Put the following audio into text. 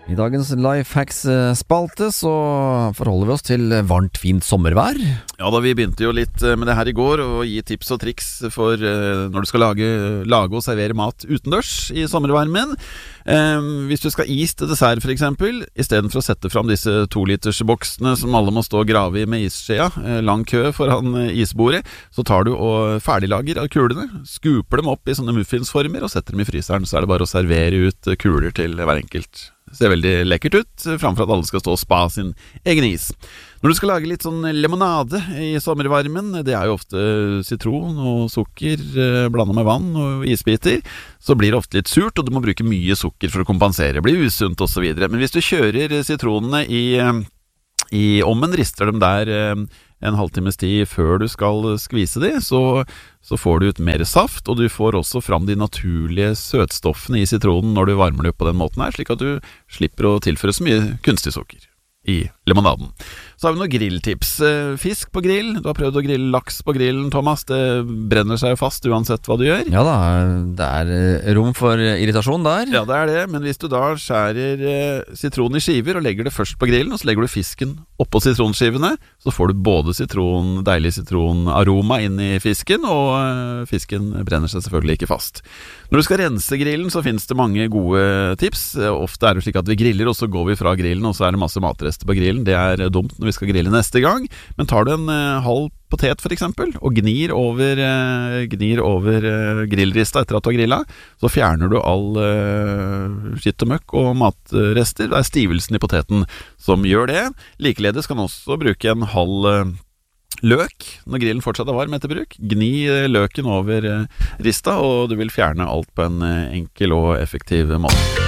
I dagens Lifehacks-spalte så forholder vi oss til varmt, fint sommervær. Ja da, vi begynte jo litt med det her i går, å gi tips og triks for når du skal lage og servere mat utendørs i sommervarmen. Hvis du skal is til dessert for eksempel, i stedet for å sette fram disse 2-litersboksene som alle må stå og grave i med isskjea, lang kø foran isbordet, så tar du og ferdiglager av kulene, skuper dem opp i sånne muffinsformer og setter dem i fryseren, så er det bare å servere ut kuler til hver enkelt. Det ser veldig lekkert ut, framfor at alle skal stå og spa sin egen is. Når du skal lage litt sånn limonade i sommervarmen, det er jo ofte sitron og sukker blandet med vann og isbiter, så blir det ofte litt surt, og du må bruke mye sukker for å kompensere. Det blir usunt og så videre. Men hvis du kjører sitronene i ommen, rister dem der en halvtimes tid før du skal skvise de, så får du ut mer saft, og du får også fram de naturlige søtstoffene i sitronen når du varmer det opp på den måten her, slik at du slipper å tilføre så mye kunstig sukker i limonaden. Så har vi noen grilltips. Fisk på grill. Du har prøvd å grille laks på grillen, Thomas. Det brenner seg jo fast uansett hva du gjør. Ja da, det er rom for irritasjon der. Ja, det er det, men hvis du da skjærer sitron i skiver og legger det først på grillen, og så legger du fisken oppå sitronskivene, så får du både deilig sitronaroma inn i fisken, og fisken brenner seg selvfølgelig ikke fast. Når du skal rense grillen, så finnes det mange gode tips. Ofte er det slik at vi griller, og så går vi fra grillen, og så er det masse matrester på grillen. Det er dumt når vi skal grille neste gang. Men tar du en halv potet for eksempel, og gnir over grillrista etter at du har grillet, så fjerner du all skitt og møkk og matrester. Det er stivelsen i poteten som gjør det. Likeledes kan du også bruke en halv løk når grillen fortsatt er varm etter bruk. Gni løken over rista, og du vil fjerne alt på en enkel og effektiv måte.